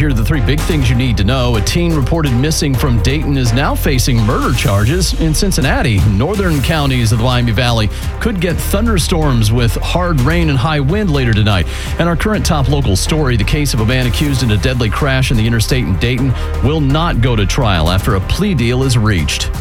Here are the three big things you need to know. A teen reported missing from Dayton is now facing murder charges. In Cincinnati, northern counties of the Miami Valley could get thunderstorms with hard rain and high wind later tonight. And our current top local story, the case of a man accused in a deadly crash in the interstate in Dayton, will not go to trial after a plea deal is reached.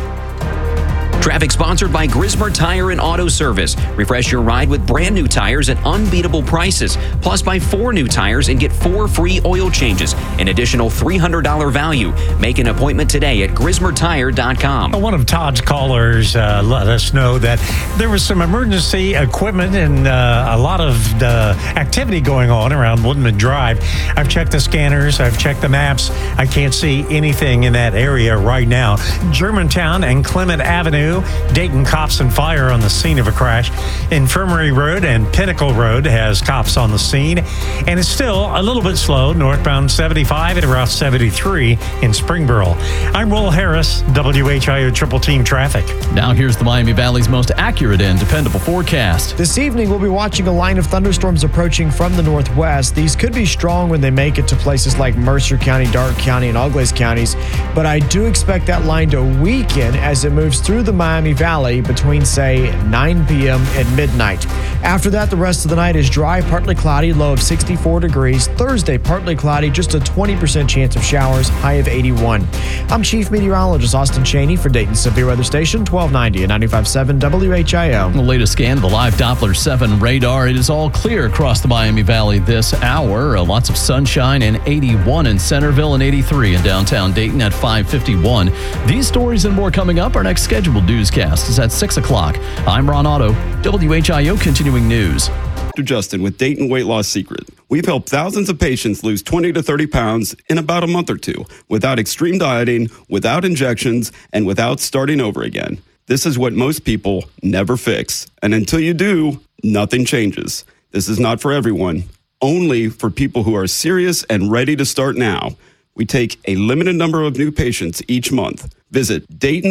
Traffic sponsored by Grismer Tire and Auto Service. Refresh your ride with brand new tires at unbeatable prices. Plus, buy 4 new tires and get 4 free oil changes. An additional $300 value. Make an appointment today at GrismerTire.com. One of Todd's callers let us know that there was some emergency equipment and a lot of activity going on around Woodman Drive. I've checked the scanners. I've checked the maps. I can't see anything in that area right now. Germantown and Clement Avenue. Dayton cops and fire on the scene of a crash. Infirmary Road and Pinnacle Road has cops on the scene. And it's still a little bit slow northbound 75 at Route 73 in Springboro. I'm Will Harris, WHIO Triple Team Traffic. Now here's the Miami Valley's most accurate and dependable forecast. This evening, we'll be watching a line of thunderstorms approaching from the northwest. These could be strong when they make it to places like Mercer County, Darke County, and Auglaize counties. But I do expect that line to weaken as it moves through the Miami Valley between, say, 9 p.m. and midnight. After that, the rest of the night is dry, partly cloudy, low of 64 degrees. Thursday, partly cloudy, just a 20% chance of showers, high of 81. I'm Chief Meteorologist Austin Cheney for Dayton Severe Weather Station, 1290 and 95.7 WHIO. The latest scan of the live Doppler 7 radar. It is all clear across the Miami Valley this hour. Lots of sunshine and 81 in Centerville and 83 in downtown Dayton at 5:51. These stories and more coming up. Our next scheduled newscast is at 6 o'clock. I'm Ron Otto, WHIO Continuing News. Dr. Justin with Dayton Weight Loss Secret. We've helped thousands of patients lose 20 to 30 pounds in about a month or two without extreme dieting, without injections, and without starting over again. This is what most people never fix. And until you do, nothing changes. This is not for everyone, only for people who are serious and ready to start now. We take a limited number of new patients each month. Visit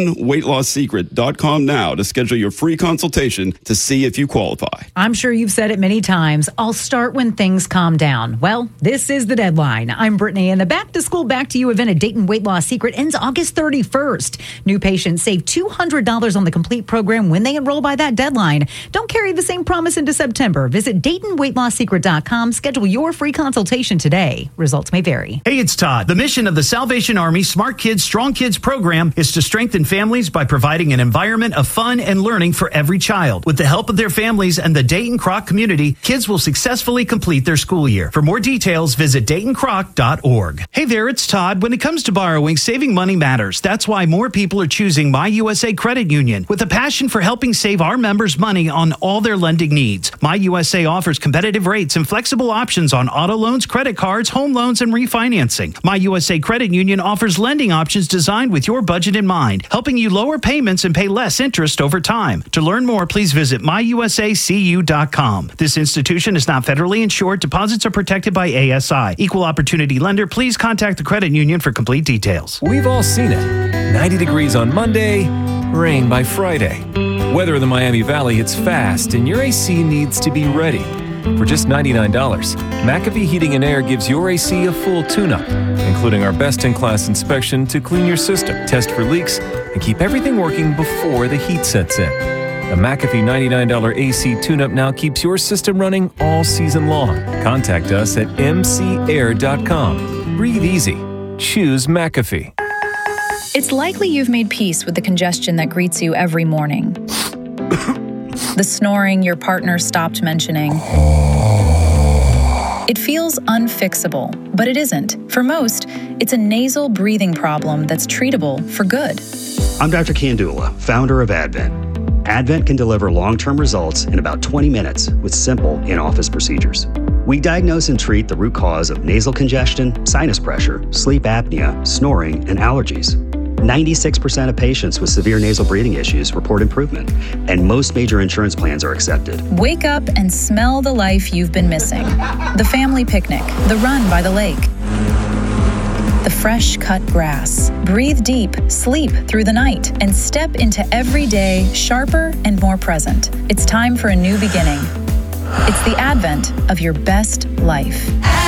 DaytonWeightLossSecret.com now to schedule your free consultation to see if you qualify. I'm sure you've said it many times. I'll start when things calm down. Well, this is the deadline. I'm Brittany, and the Back to School, Back to You event at Dayton Weight Loss Secret ends August 31st. New patients save $200 on the complete program when they enroll by that deadline. Don't carry the same promise into September. Visit DaytonWeightLossSecret.com. Schedule your free consultation today. Results may vary. Hey, it's Todd. The mission of the Salvation Army Smart Kids, Strong Kids program is to strengthen families by providing an environment of fun and learning for every child. With the help of their families and the Dayton Croc community, kids will successfully complete their school year. For more details, visit DaytonCroc.org. Hey there, it's Todd. When it comes to borrowing, saving money matters. That's why more people are choosing My USA Credit Union with a passion for helping save our members money on all their lending needs. My USA offers competitive rates and flexible options on auto loans, credit cards, home loans, and refinancing. My USA Credit Union offers lending options designed with your budget in mind, helping you lower payments and pay less interest over time. To learn more, please visit myusacu.com. This institution is not federally insured. Deposits are protected by ASI. Equal opportunity lender. Please contact the credit union for complete details. We've all seen it. 90 degrees on Monday, rain by Friday. Weather in the Miami Valley hits fast, and your AC needs to be ready. For just $99, McAfee Heating and Air gives your AC a full tune-up, including our best-in-class inspection to clean your system, test for leaks, and keep everything working before the heat sets in. The McAfee $99 AC tune-up now keeps your system running all season long. Contact us at mcair.com. Breathe easy. Choose McAfee. It's likely you've made peace with the congestion that greets you every morning. The snoring your partner stopped mentioning. It feels unfixable, but it isn't. For most, it's a nasal breathing problem that's treatable for good. I'm Dr. Kandula, founder of Advent. Advent can deliver long-term results in about 20 minutes with simple in-office procedures. We diagnose and treat the root cause of nasal congestion, sinus pressure, sleep apnea, snoring, and allergies. 96% of patients with severe nasal breathing issues report improvement, and most major insurance plans are accepted. Wake up and smell the life you've been missing. The family picnic, the run by the lake, the fresh cut grass. Breathe deep, sleep through the night, and step into every day sharper and more present. It's time for a new beginning. It's the advent of your best life.